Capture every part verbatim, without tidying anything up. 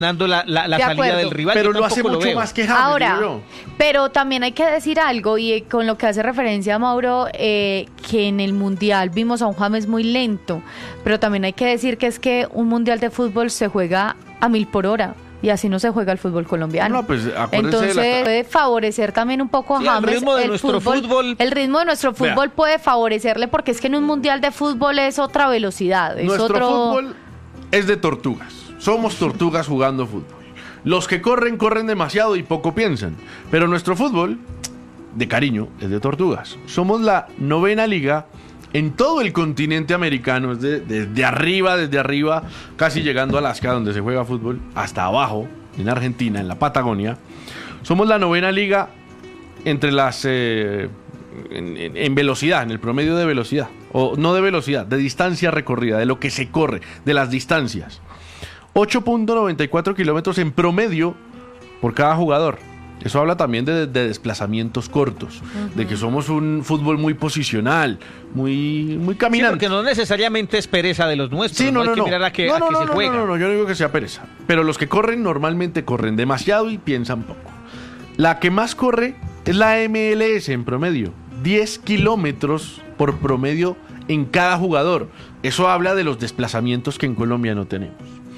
dando la, la, la De salida acuerdo. del rival. Pero Yo lo hace tampoco mucho veo. más que James. Ahora, digo yo. pero también hay que decir algo, y eh, con lo que hace referencia a Mauro, eh, que en el Mundial vimos a un James muy lento, pero también hay que decir que es que un Mundial de fútbol se juega a mil por hora, y así no se juega el fútbol colombiano. No, pues acuérdense Entonces de la- puede favorecer también un poco a Sí, el James. ritmo de nuestro fútbol. El ritmo de nuestro fútbol Vea. puede favorecerle, porque es que en un Mundial de fútbol es otra velocidad, es Nuestro otro... fútbol es de tortugas. Somos tortugas jugando fútbol. Los que corren, corren demasiado y poco piensan. Pero nuestro fútbol, de cariño, es de tortugas. Somos la novena liga en todo el continente americano. Es de- desde arriba, desde arriba, casi llegando a Alaska, donde se juega fútbol, hasta abajo, en Argentina, en la Patagonia. Somos la novena liga entre las... eh, en, en- en velocidad, en el promedio de velocidad. O no de velocidad, de distancia recorrida, de lo que se corre, de las distancias. ocho punto noventa y cuatro kilómetros en promedio por cada jugador. Eso habla también de, de desplazamientos cortos, uh-huh. de que somos un fútbol muy posicional, muy, muy Sí, caminante. porque no necesariamente es pereza de los nuestros. Sí, no, no, no, hay que no. mirar a qué, no, a no, qué no, se no, juega. No, no, no, yo no digo que sea pereza. Pero los que corren normalmente corren demasiado y piensan poco. La que más corre es la M L S en promedio. diez kilómetros por promedio en cada jugador. Eso habla de los desplazamientos que en Colombia no tenemos.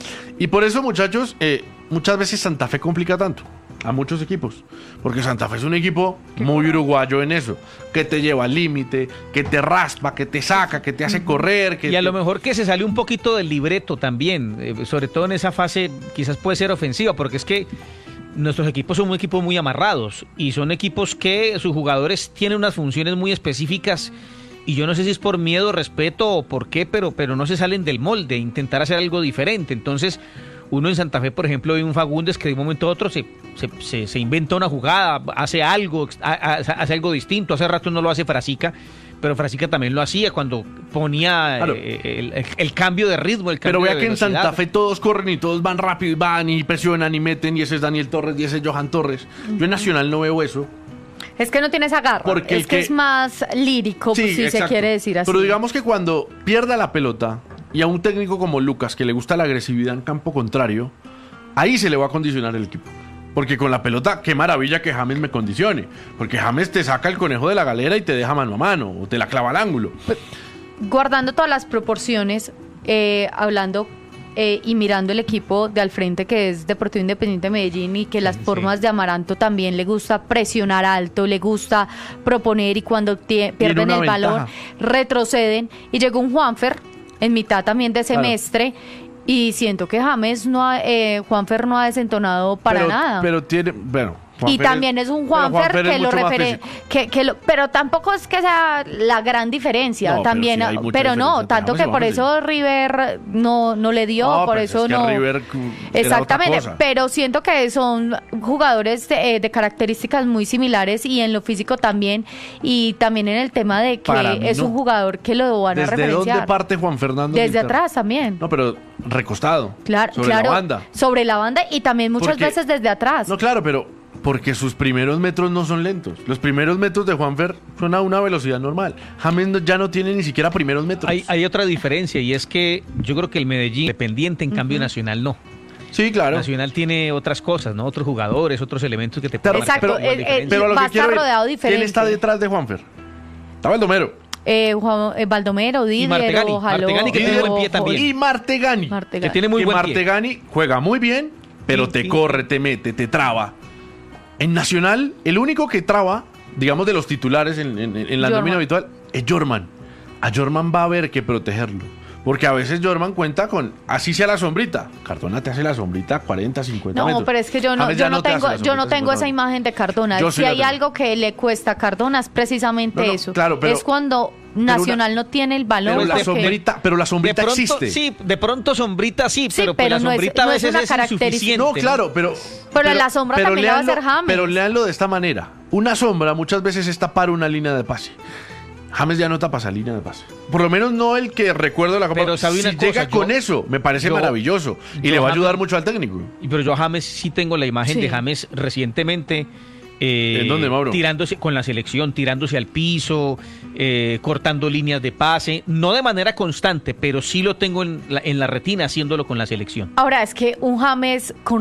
Y por eso, muchachos, eh, muchas veces Santa Fe complica tanto a muchos equipos, porque Santa Fe es un equipo muy uruguayo en eso, que te lleva al límite, que te raspa, que te saca, que te hace correr. Que Y a te... lo mejor que se sale un poquito del libreto también, eh, sobre todo en esa fase quizás puede ser ofensiva, porque es que nuestros equipos son un equipos muy amarrados y son equipos que sus jugadores tienen unas funciones muy específicas. Y yo no sé si es por miedo, respeto o por qué, pero, pero no se salen del molde, intentar hacer algo diferente. Entonces, uno en Santa Fe, por ejemplo, ve un Fagundes que de un momento a otro se, se, se, se inventa una jugada, hace algo, hace algo distinto. Hace rato no lo hace Frasica, pero Frasica también lo hacía cuando ponía claro. eh, el, el, el cambio de ritmo, el cambio Pero vea de que en velocidad. Santa Fe todos corren y todos van rápido y van y presionan y meten, y ese es Daniel Torres y ese es Johan Torres. Yo en Nacional no veo eso. Es que no tiene esa garra, Porque es el que, que es más lírico, Sí, pues, si exacto. se quiere decir así. Pero digamos que cuando pierda la pelota y a un técnico como Lucas, que le gusta la agresividad en campo contrario, ahí se le va a condicionar el equipo. Porque con la pelota, qué maravilla que James me condicione. Porque James te saca el conejo de la galera y te deja mano a mano, o te la clava al ángulo. Guardando todas las proporciones, eh, hablando eh, y mirando el equipo de al frente, que es Deportivo Independiente de Medellín, y que las Sí. formas de Amaranto también le gusta presionar alto, le gusta proponer, y cuando tie- pierden una el balón ventaja. retroceden, y llegó un Juanfer en mitad también de Claro. semestre, y siento que James no ha, eh, Juanfer no ha desentonado para pero, nada. Pero tiene, bueno. Y Juanfer también es un pero Juanfer es que lo mucho más refere, físico. que, que lo, pero tampoco es que sea la gran diferencia, No, pero también, sí hay mucha pero no, diferencia. tanto James que y por Juanfer, eso River no, no le dio, No, por pues eso es que no. River era Exactamente, otra cosa. pero siento que son jugadores de, eh, de características muy similares, y en lo físico también, y también en el tema de que Para mí es no. un jugador que lo van a ¿Desde referenciar. dónde parte Juan Fernando? Desde Quintero? atrás también. No, pero recostado. Claro, sobre claro, la banda. sobre la banda, y también muchas Porque- veces desde atrás. No, claro, pero porque sus primeros metros no son lentos. Los primeros metros de Juanfer son a una velocidad normal. James no- ya no tiene ni siquiera primeros metros. Hay, hay otra diferencia, y es que yo creo que el Medellín independiente, en cambio Nacional no. Sí, claro. Nacional tiene otras cosas, ¿no? Otros jugadores, otros elementos que te pueden marcar Exacto, una eh, eh, diferencia. Pero a lo va que a quiero estar ir, rodeado ¿quién diferente. está detrás de Juanfer? Está Baldomero. Eh, Juan, eh, Baldomero, Didier, Martegani, ojalá. Martegani, que tiene buen pie también. Y Martegani. Martegani. Que tiene muy que buen pie. Martegani juega muy bien, pero Sí, te sí. corre, te mete, te traba. En Nacional, el único que traba, digamos, de los titulares en, en- en la Jorman. nómina habitual, es Jorman. A Jorman va a haber que protegerlo. Porque a veces Jorman cuenta con, así sea la sombrita. Cardona te hace la sombrita cuarenta, cincuenta No, metros. pero es que yo no, James yo ya no te hace tengo, la yo no sombrita tengo esa cincuenta imagen de Cardona. Yo sí Si la hay tengo. algo que le cuesta a Cardona es precisamente No, no, eso. claro, pero- es cuando una- Nacional no tiene el balón. Pero la porque- sombrita, pero la De sombrita pronto, existe. sí, de pronto sombrita sí, Sí, pero, pues pero la no es- sombrita no a es veces una es característica. insuficiente. No, claro, pero... Pero la sombra también la va a hacer James. Pero leanlo de esta manera. Una sombra muchas veces es tapar una línea de pase. James ya no tapa esa línea de pase. Por lo menos no el que recuerdo de la Copa. Pero sabe si una cosa, llega yo- con eso, me parece yo- maravilloso. Y yo le va a James- ayudar mucho al técnico. Y Pero yo a James sí tengo la imagen Sí. de James recientemente. eh, ¿En dónde, Mauro? Tirándose con la selección, tirándose al piso, eh, cortando líneas de pase, no de manera constante, pero sí lo tengo en la, en la retina haciéndolo con la selección. Ahora es que un James con